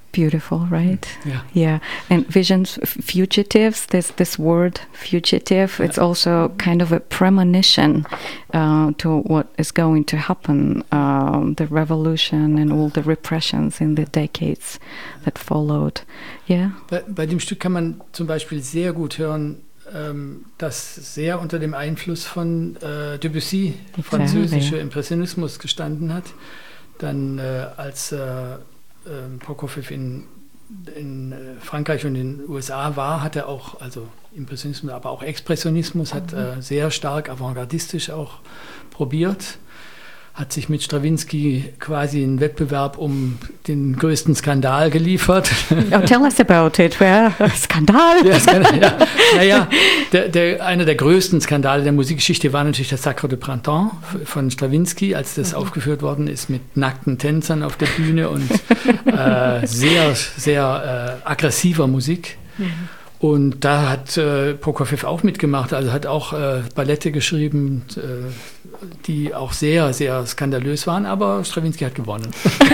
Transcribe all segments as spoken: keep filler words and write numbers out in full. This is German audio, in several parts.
Beautiful, right? Yeah. Yeah. And visions, f- fugitives, this this word fugitive, yeah. It's also kind of a premonition uh, to what is going to happen, um, the revolution and all the repressions in the decades that followed. Yeah. Bei, bei dem Stück kann man zum Beispiel sehr gut hören, ähm, das sehr unter dem Einfluss von äh, Debussy, exactly. französischer Impressionismus, gestanden hat. Dann äh, als äh, Prokofjew in, in Frankreich und in den U S A war, hat er auch, also Impressionismus, aber auch Expressionismus, hat äh, sehr stark avantgardistisch auch probiert, hat sich mit Strawinsky quasi einen Wettbewerb um den größten Skandal geliefert. Oh, tell us about it. Well, Skandal? Ja, Skandal, ja. Naja, der, der, einer der größten Skandale der Musikgeschichte war natürlich das Sacre de Printemps von Strawinsky, als das mhm. aufgeführt worden ist mit nackten Tänzern auf der Bühne und äh, sehr, sehr äh, aggressiver Musik. Mhm. Und da hat äh, Prokofjew auch mitgemacht, also hat auch äh, Ballette geschrieben, äh, die auch sehr, sehr skandalös waren, aber Strawinsky hat gewonnen.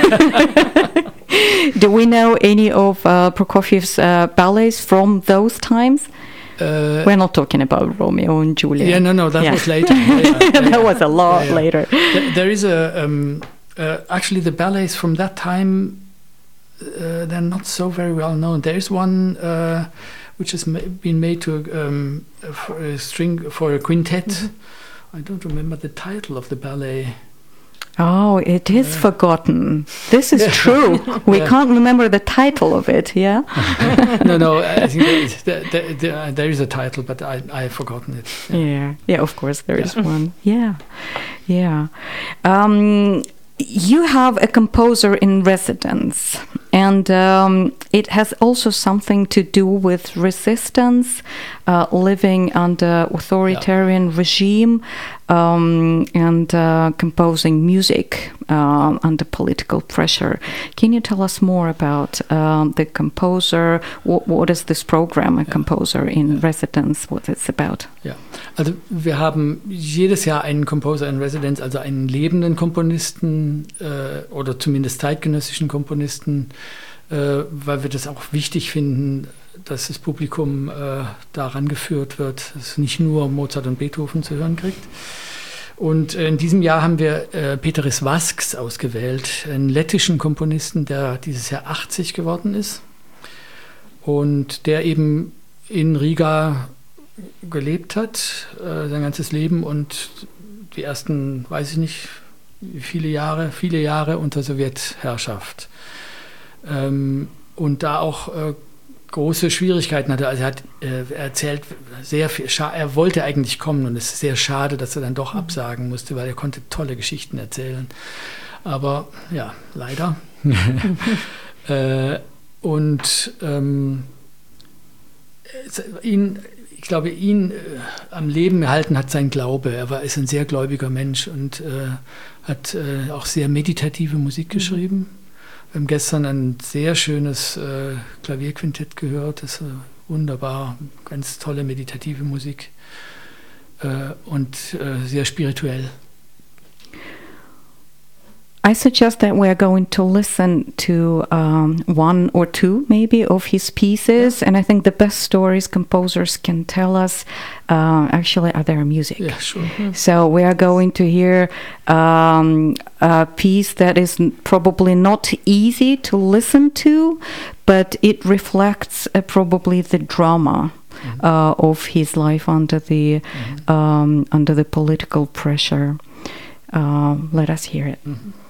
Do we know any of uh, Prokofiev's uh, ballets from those times? Uh, We're not talking about Romeo and Juliet. Yeah, no, no, that yeah. was later. Yeah, yeah, yeah, that was a lot yeah, yeah. later. There, there is a, um, uh, actually the ballets from that time, uh, they're not so very well known. There is one uh, which has ma- been made to um, for a string for a quintet. Mm-hmm. I don't remember the title of the ballet. Oh, it is yeah. forgotten. This is true. We yeah. can't remember the title of it, yeah? no, no, I think there, there, there, there is a title, but I, I have forgotten it. Yeah, yeah, yeah of course there yeah. is one. Yeah, yeah. Um, you have a composer in residence, and um, it has also something to do with resistance, uh, living under authoritarian yeah. regime, um, and uh, composing music uh, under political pressure. Can you tell us more about um, the composer? What, what is this program, a ja. composer in ja. residence, what it's about? Ja, also wir haben jedes Jahr einen Composer in Residence, also einen lebenden Komponisten äh, oder zumindest zeitgenössischen Komponisten, äh, weil wir das auch wichtig finden, dass das Publikum äh, daran geführt wird, dass es nicht nur Mozart und Beethoven zu hören kriegt. Und äh, in diesem Jahr haben wir äh, Peteris Vasks ausgewählt, einen lettischen Komponisten, der dieses Jahr achtzig geworden ist und der eben in Riga gelebt hat, äh, sein ganzes Leben und die ersten, weiß ich nicht, wie viele Jahre, viele Jahre unter Sowjetherrschaft. Ähm, und da auch äh, große Schwierigkeiten hatte. Also er hat äh, erzählt, sehr viel, scha- er wollte eigentlich kommen und es ist sehr schade, dass er dann doch absagen musste, weil er konnte tolle Geschichten erzählen. Aber ja, leider. äh, und ähm, ihn, ich glaube, ihn äh, am Leben erhalten hat sein Glaube. Er war, ist ein sehr gläubiger Mensch und äh, hat äh, auch sehr meditative Musik geschrieben. Wir haben gestern ein sehr schönes äh, Klavierquintett gehört, das ist äh, wunderbar, ganz tolle meditative Musik äh, und äh, sehr spirituell. I suggest that we are going to listen to um, one or two maybe of his pieces, yeah. and I think the best stories composers can tell us uh, actually are their music. Yeah, sure. Mm-hmm. So we are going to hear um, a piece that is probably not easy to listen to, but it reflects uh, probably the drama mm-hmm. uh, of his life under the mm-hmm. um, under the political pressure. Uh, let us hear it. Mm-hmm.